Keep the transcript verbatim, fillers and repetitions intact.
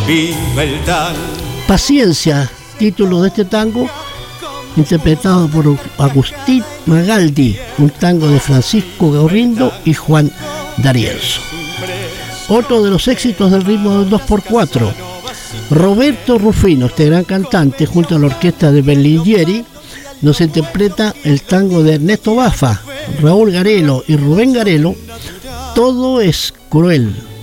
viva el tango. Paciencia, título de este tango, interpretado por Agustín Magaldi, un tango de Francisco Gaurindo y Juan D'Arienzo. Otro de los éxitos del ritmo del dos por cuatro, Roberto Rufino, este gran cantante, junto a la orquesta de Berlingueri, nos interpreta el tango de Ernesto Baffa, Raúl Garelo y Rubén Garelo, Todo es cruel.